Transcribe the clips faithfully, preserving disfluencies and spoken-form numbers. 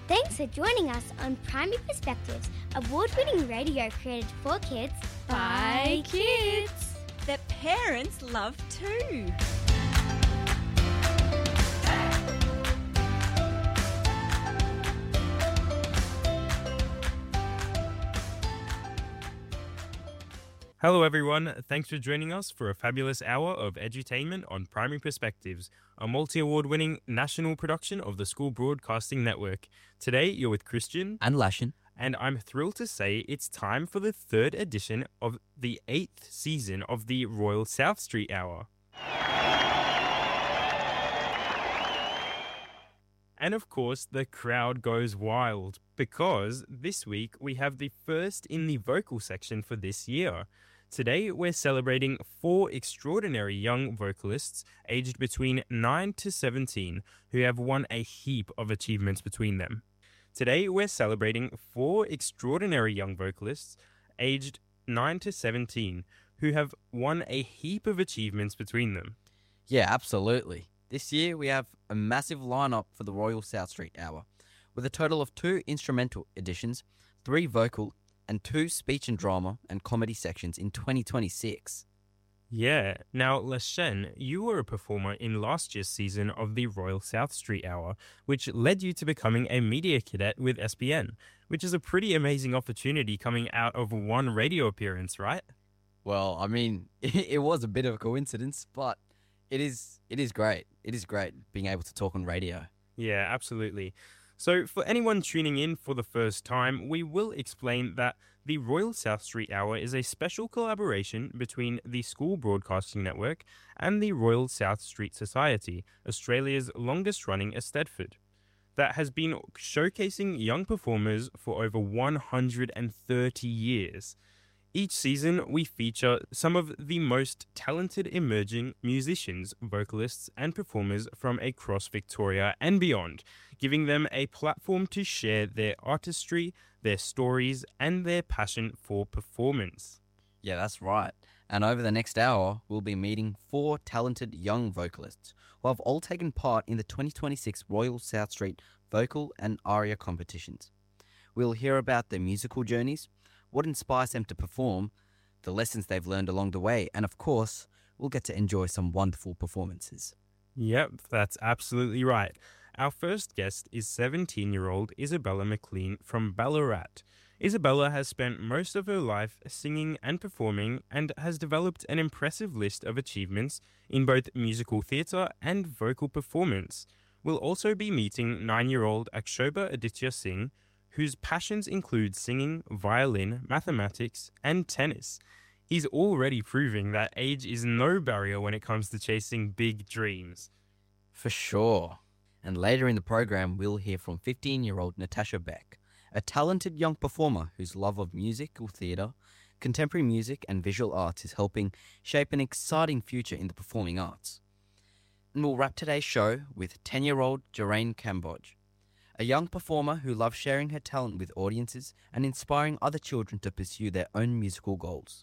Thanks for joining us on Primary Perspectives, award-winning radio created for kids by kids that parents love too. Hello everyone, thanks for joining us for a fabulous hour of edutainment on Primary Perspectives, a multi-award winning national production of the School Broadcasting Network. Today you're with Christian and Lashin, and I'm thrilled to say it's time for the third edition of the eighth season of the Royal South Street Hour. And of course, the crowd goes wild, because this week we have the first in the vocal section for this year. Today we're celebrating four extraordinary young vocalists aged between nine to seventeen who have won a heap of achievements between them. Today we're celebrating four extraordinary young vocalists aged nine to seventeen who have won a heap of achievements between them. Yeah, absolutely. This year we have a massive lineup for the Royal South Street Hour, with a total of two instrumental editions, three vocal, and two speech and drama and comedy sections in twenty twenty-six. Yeah. Now, Lashen, you were a performer in last year's season of the Royal South Street Hour, which led you to becoming a media cadet with S B N, which is a pretty amazing opportunity coming out of one radio appearance, right? Well, I mean, it was a bit of a coincidence, but it is it is great. It is great being able to talk on radio. Yeah, absolutely. So for anyone tuning in for the first time, we will explain that the Royal South Street Hour is a special collaboration between the School Broadcasting Network and the Royal South Street Society, Australia's longest-running Eisteddfod, that has been showcasing young performers for over one hundred thirty years. Each season, we feature some of the most talented emerging musicians, vocalists, and performers from across Victoria and beyond, giving them a platform to share their artistry, their stories, and their passion for performance. Yeah, that's right. And over the next hour, we'll be meeting four talented young vocalists who have all taken part in the twenty twenty-six Royal South Street Vocal and Aria competitions. We'll hear about their musical journeys, what inspires them to perform, the lessons they've learned along the way, and of course, we'll get to enjoy some wonderful performances. Yep, that's absolutely right. Our first guest is seventeen-year-old Isabella McLean from Ballarat. Isabella has spent most of her life singing and performing and has developed an impressive list of achievements in both musical theatre and vocal performance. We'll also be meeting nine-year-old Akshoba Aditya Singh, whose passions include singing, violin, mathematics, and tennis. He's already proving that age is no barrier when it comes to chasing big dreams. For sure. And later in the program, we'll hear from fifteen-year-old Natasha Beck, a talented young performer whose love of musical theatre, contemporary music, and visual arts is helping shape an exciting future in the performing arts. And we'll wrap today's show with ten-year-old Jeraine Cambodge, a young performer who loves sharing her talent with audiences and inspiring other children to pursue their own musical goals.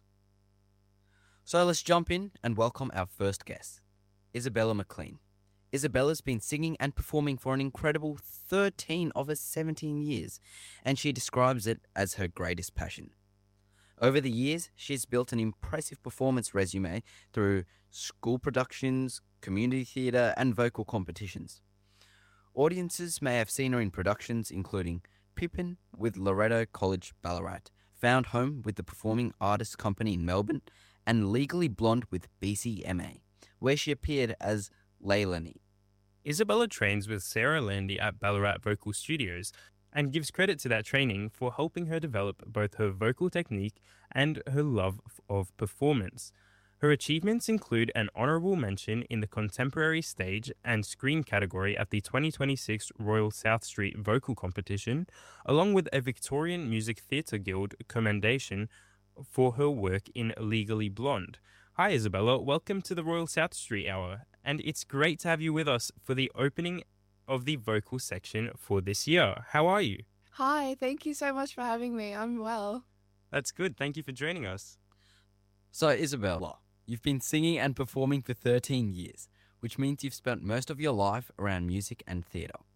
So let's jump in and welcome our first guest, Isabella McLean. Isabella's been singing and performing for an incredible thirteen of her seventeen years, and she describes it as her greatest passion. Over the years, she's built an impressive performance resume through school productions, community theatre, and vocal competitions. Audiences may have seen her in productions including Pippin with Loreto College Ballarat, Found Home with the Performing Artists Company in Melbourne, and Legally Blonde with B C M A, where she appeared as Leilani. Isabella trains with Sarah Landy at Ballarat Vocal Studios and gives credit to that training for helping her develop both her vocal technique and her love of performance. Her achievements include an honourable mention in the contemporary stage and screen category at the twenty twenty-six Royal South Street Vocal Competition, along with a Victorian Music Theatre Guild commendation for her work in Legally Blonde. Hi Isabella, welcome to the Royal South Street Hour, and it's great to have you with us for the opening of the vocal section for this year. How are you? Hi, thank you so much for having me. I'm well. That's good, thank you for joining us. So Isabella, you've been singing and performing for thirteen years, which means you've spent most of your life around music and theatre.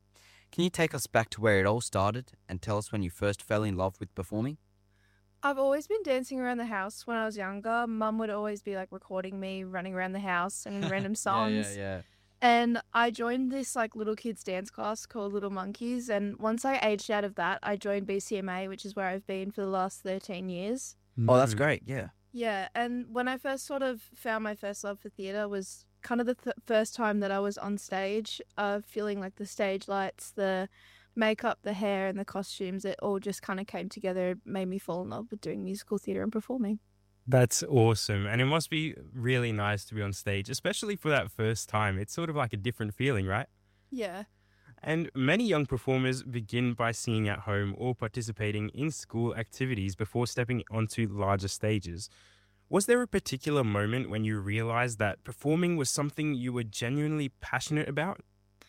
Can you take us back to where it all started and tell us when you first fell in love with performing? I've always been dancing around the house when I was younger. Mum would always be like recording me running around the house singing random songs. Yeah, yeah, And I joined this like little kids dance class called Little Monkeys. And once I aged out of that, I joined B C M A, which is where I've been for the last thirteen years. yeah. Oh, that's great. Yeah. Yeah, and when I first sort of found my first love for theatre was kind of the th- first time that I was on stage, uh, feeling like the stage lights, the makeup, the hair and the costumes, it all just kind of came together. It made me fall in love with doing musical theatre and performing. That's awesome. And it must be really nice to be on stage, especially for that first time. It's sort of like a different feeling, right? Yeah. And many young performers begin by singing at home or participating in school activities before stepping onto larger stages. Was there a particular moment when you realized that performing was something you were genuinely passionate about?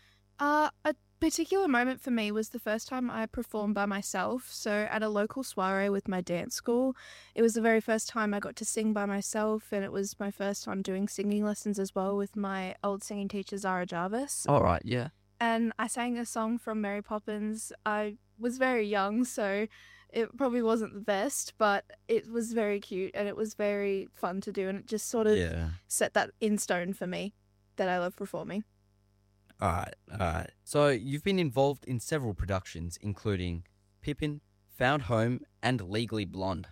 Uh, a particular moment for me was the first time I performed by myself. So at a local soiree with my dance school, it was the very first time I got to sing by myself, and it was my first time doing singing lessons as well with my old singing teacher, Zara Jarvis. All right. Yeah. And I sang a song from Mary Poppins. I was very young, so it probably wasn't the best, but it was very cute and it was very fun to do, and it just sort of Yeah. set that in stone for me that I love performing. All right. All right. So you've been involved in several productions, including Pippin, Found Home, and Legally Blonde.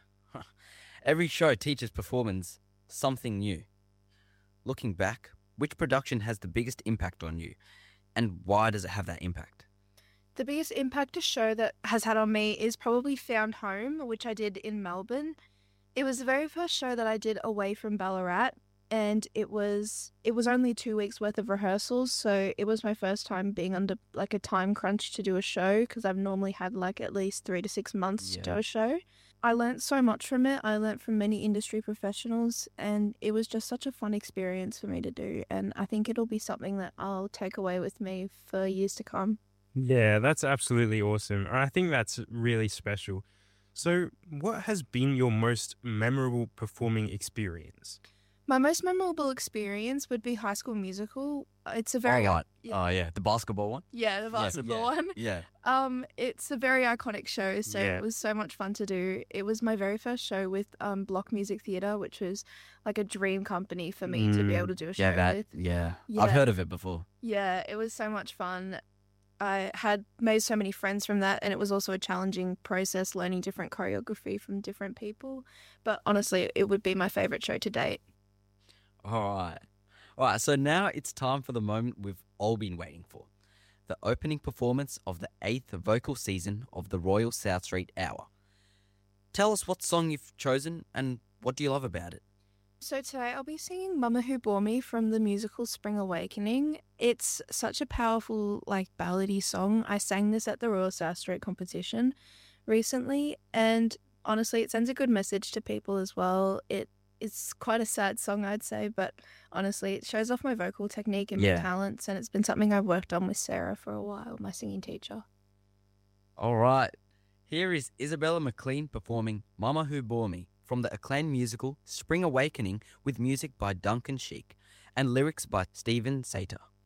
Every show teaches performance something new. Looking back, which production has the biggest impact on you? And why does it have that impact? The biggest impact a show that has had on me is probably Found Home, which I did in Melbourne. It was the very first show that I did away from Ballarat, and it was it was only two weeks worth of rehearsals, so it was my first time being under like a time crunch to do a show, because I've normally had like at least three to six months Yeah. to do a show. I learnt so much from it. I learnt from many industry professionals, and it was just such a fun experience for me to do, and I think it'll be something that I'll take away with me for years to come. Yeah, that's absolutely awesome. I think that's really special. So, what has been your most memorable performing experience? My most memorable experience would be High School Musical. It's a very All right. yeah. Oh, yeah. The basketball one? yeah, the basketball yeah. one. Yeah. Um, it's a very iconic show, so Yeah. it was so much fun to do. It was my very first show with um Block Music Theatre, which was like a dream company for me to be Mm, able to do a show Yeah, that. with. Yeah. Yeah. I've heard of it before. Yeah, it was so much fun. I had made so many friends from that, and it was also a challenging process learning different choreography from different people. But honestly, it would be my favourite show to date. All right. All right. So now it's time for the moment we've all been waiting for, the opening performance of the eighth vocal season of the Royal South Street Hour. Tell us what song you've chosen and what do you love about it? So today I'll be singing Mama Who Bore Me from the musical Spring Awakening. It's such a powerful, like, ballady song. I sang this at the Royal South Street competition recently, and honestly, it sends a good message to people as well. It It's quite a sad song, I'd say, but honestly, it shows off my vocal technique and Yeah. my talents, and it's been something I've worked on with Sarah for a while, my singing teacher. All right. Here is Isabella McLean performing Mama Who Bore Me from the acclaimed musical Spring Awakening with music by Duncan Sheik and lyrics by Stephen Sater.